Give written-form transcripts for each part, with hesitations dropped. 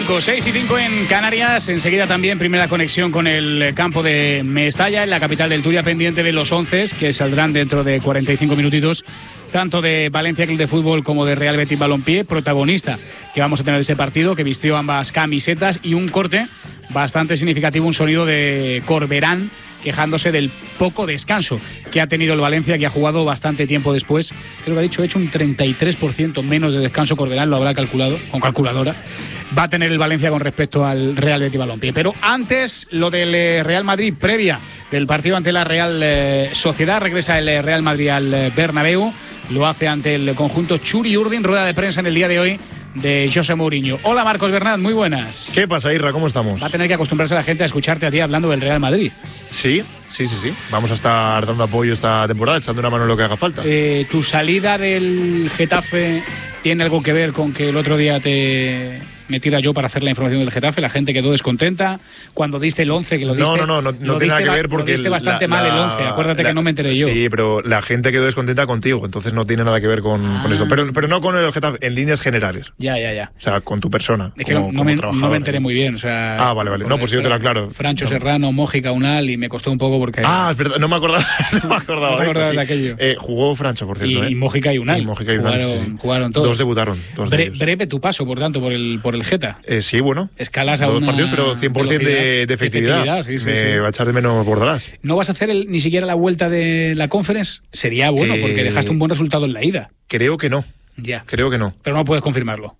5, 6 y 5 en Canarias. Enseguida también primera conexión con el campo de Mestalla, en la capital del Turia, pendiente de los 11 que saldrán dentro de 45 minutitos, tanto de Valencia Club de Fútbol como de Real Betis Balompié, protagonista que vamos a tener de ese partido, que vistió ambas camisetas, y un corte bastante significativo, un sonido de Corberán quejándose del poco descanso que ha tenido el Valencia, que ha jugado bastante tiempo después. Creo que ha hecho un 33% menos de descanso. Corberán lo habrá calculado con calculadora. Va a tener el Valencia con respecto al Real Betis Balompié. Pero antes, lo del Real Madrid, previa del partido ante la Real Sociedad. Regresa el Real Madrid al Bernabéu. Lo hace ante el conjunto Churi Urdin. Rueda de prensa en el día de hoy de José Mourinho. Hola, Marcos Bernat, muy buenas. ¿Qué pasa, Irra? ¿Cómo estamos? Va a tener que acostumbrarse la gente a escucharte a ti hablando del Real Madrid. Sí. Vamos a estar dando apoyo esta temporada, echando una mano en lo que haga falta. ¿Tu salida del Getafe tiene algo que ver con que el otro día me tira yo para hacer la información del Getafe? La gente quedó descontenta cuando diste el 11, que lo diste. No tiene nada que ver porque lo diste bastante mal el 11. Acuérdate que no me enteré yo. Sí, pero la gente quedó descontenta contigo, entonces no tiene nada que ver con eso. Pero no con el Getafe, en líneas generales. Ya. O sea, con tu persona. Es que no me enteré muy bien. O sea, vale. No, pues yo te lo aclaro. Francho Serrano, Mójica, Unal, y me costó un poco porque. Es verdad, no me acordaba de aquello. Jugó Francho, por cierto. Y Mójica y Unal. Jugaron todos. Dos debutaron. Breve tu paso, por tanto, por el Geta. Sí, bueno. Escalas a dos partidos, pero 100% de efectividad. Sí. Me va a echar de menos Bordalás. ¿No vas a hacer ni siquiera la vuelta de la Conference? Sería bueno, porque dejaste un buen resultado en la ida. Creo que no. Ya. Creo que no. Pero no puedes confirmarlo.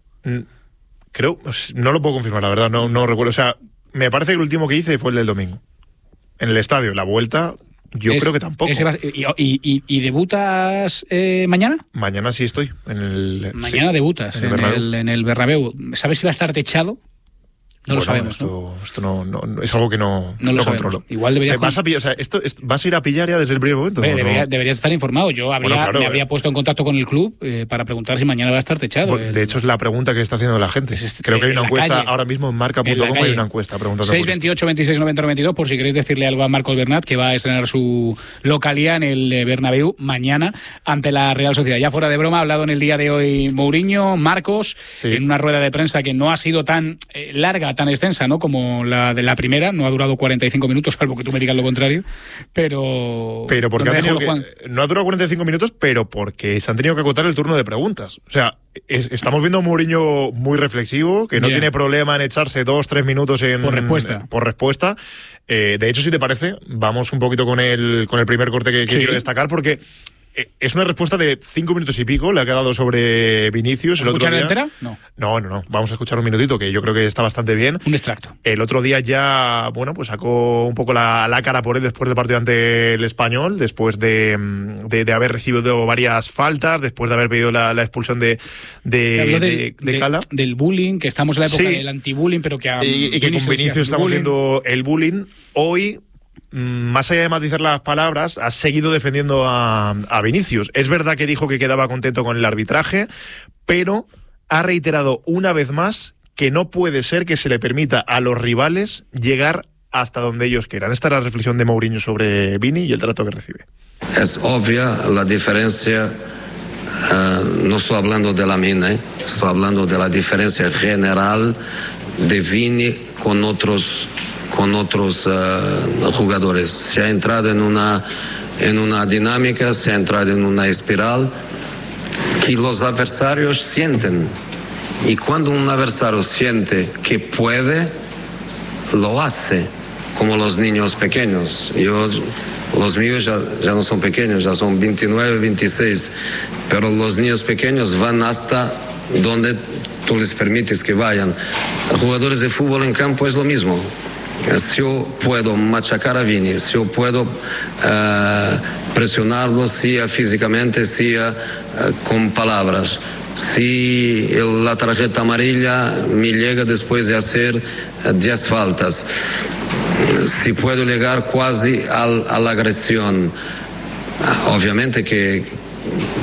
No lo puedo confirmar, la verdad. No recuerdo. O sea, me parece que el último que hice fue el del domingo. En el estadio. La vuelta, creo que tampoco. ¿Y debutas mañana? Mañana sí estoy. Mañana debutas en el Bernabéu. ¿Sabes si va a estar techado? No lo sabemos. Esto no es algo que no controlo. Igual deberías. ¿Vas a ir a pillar ya desde el primer momento? Deberías estar informado. Yo me habría puesto en contacto con el club para preguntar si mañana va a estar techado. De hecho, es la pregunta que está haciendo la gente. Creo que hay una encuesta ahora mismo en marca.com. Hay una encuesta preguntando. 628 26 90 92, por si queréis decirle algo a Marcos Bernat, que va a estrenar su localía en el Bernabéu mañana ante la Real Sociedad. Ya fuera de broma, ha hablado en el día de hoy Mourinho, Marcos, en una rueda de prensa que no ha sido tan larga, tan extensa, ¿no?, como la de la primera. No ha durado 45 minutos, salvo que tú me digas lo contrario, pero porque no ha durado 45 minutos, pero porque se han tenido que acotar el turno de preguntas. O sea, estamos viendo a un Mourinho muy reflexivo, que no tiene problema en echarse 2-3 minutos por respuesta. De hecho, si te parece, vamos un poquito con el primer corte que quiero destacar, porque es una respuesta de 5 minutos y pico, le ha quedado sobre Vinicius. ¿Vamos a escucharla entera? No. Vamos a escuchar un minutito, que yo creo que está bastante bien. Un extracto. El otro día ya, pues sacó un poco la cara por él después del partido ante el Español, después de haber recibido varias faltas, después de haber pedido la expulsión de Cala. Del bullying, que estamos en la época del anti-bullying, pero que y que con Vinicius estamos viendo el bullying. Hoy, más allá de matizar las palabras, ha seguido defendiendo a Vinicius. Es verdad que dijo que quedaba contento con el arbitraje, pero ha reiterado una vez más que no puede ser que se le permita a los rivales llegar hasta donde ellos quieran. Esta es la reflexión de Mourinho sobre Vini y el trato que recibe. Es obvia la diferencia. No estoy hablando de la mina, estoy hablando de la diferencia general de Vini con otros jugadores. Se ha entrado en una dinámica, se ha entrado en una espiral que los adversarios sienten. Y cuando un adversario siente que puede, lo hace, como los niños pequeños. Los míos ya no son pequeños, ya son 29, 26, pero los niños pequeños van hasta donde tú les permites que vayan. Jugadores de fútbol en campo es lo mismo. Si yo puedo machacar a Vini, si yo puedo presionarlo, sea físicamente, sea con palabras, si la tarjeta amarilla me llega después de hacer 10 faltas, si puedo llegar casi a la agresión, obviamente que